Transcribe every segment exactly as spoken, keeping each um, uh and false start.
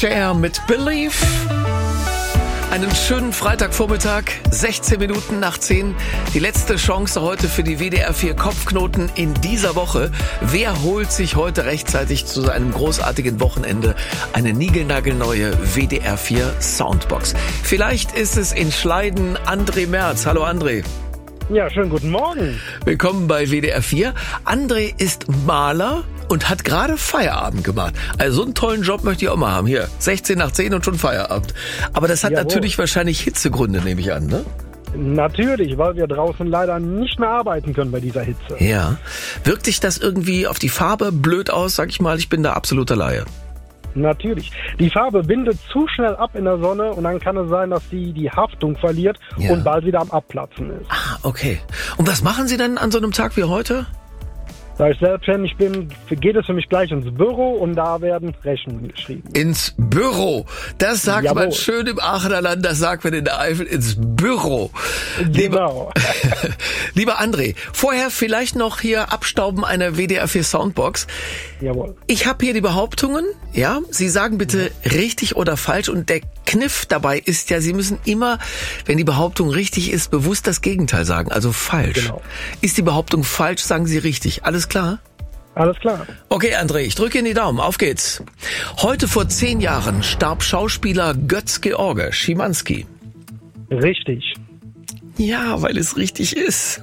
Cher mit Believe. Einen schönen Freitagvormittag, sechzehn Minuten nach zehn. Die letzte Chance heute für die W D R vier Kopfknoten in dieser Woche. Wer holt sich heute rechtzeitig zu seinem großartigen Wochenende eine niegelnagelneue W D R vier Soundbox? Vielleicht ist es in Schleiden André Merz. Hallo André. Ja, schönen guten Morgen. Willkommen bei W D R vier. André ist Maler und hat gerade Feierabend gemacht. Also so einen tollen Job möchte ich auch mal haben. Hier, sechzehn nach zehn und schon Feierabend. Aber das hat Jawohl. natürlich wahrscheinlich Hitzegründe, nehme ich an, ne? Natürlich, weil wir draußen leider nicht mehr arbeiten können bei dieser Hitze. Ja. Wirkt sich das irgendwie auf die Farbe blöd aus, sag ich mal? Ich bin da absoluter Laie. Natürlich. Die Farbe bindet zu schnell ab in der Sonne und dann kann es sein, dass sie die Haftung verliert Ja. und bald wieder am Abplatzen ist. Ah, okay. Und was machen Sie dann an so einem Tag wie heute? Da ich selbstständig bin, geht es für mich gleich ins Büro und da werden Rechnungen geschrieben. Ins Büro. Das sagt Jawohl. man schön im Aachener Land, das sagt man in der Eifel, ins Büro. Genau. Lieber, lieber André, vorher vielleicht noch hier abstauben einer W D R vier Soundbox. Jawohl. Ich habe hier die Behauptungen, ja, Sie sagen bitte richtig oder falsch und der Kniff dabei ist ja, Sie müssen immer, wenn die Behauptung richtig ist, bewusst das Gegenteil sagen, also falsch. Genau. Ist die Behauptung falsch, sagen Sie richtig. Alles klar? Alles klar. Okay, André, ich drücke Ihnen die Daumen. Auf geht's. Heute vor zehn Jahren starb Schauspieler Götz-George Schimanski. Richtig. Ja, weil es richtig ist.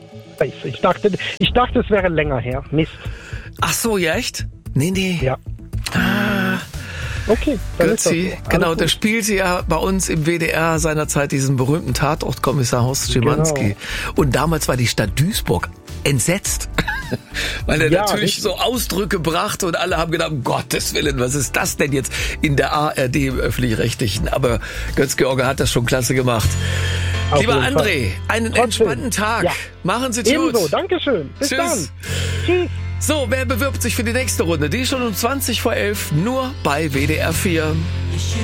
Ich dachte, ich dachte, es wäre länger her. Mist. Ach so, ja echt? Nee, nee. Ja. Ah, Okay. dann ist das Götzi, so. Alles genau, gut. der spielte ja bei uns im W D R seinerzeit diesen berühmten Tatortkommissar Horst Schimanski. Genau. Und damals war die Stadt Duisburg entsetzt, weil er Ja, natürlich richtig. so Ausdrücke brachte und alle haben gedacht, um Gottes Willen, was ist das denn jetzt in der A R D, im Öffentlich-Rechtlichen? Aber Götz-George hat das schon klasse gemacht. Auf Lieber jeden André, Fall. einen Trotzdem. entspannten Tag. Ja. Machen Sie es gut. Ebenso. Dankeschön. Bis Tschüss. dann. Tschüss. So, wer bewirbt sich für die nächste Runde? Die ist schon um zwanzig vor elf, nur bei W D R vier.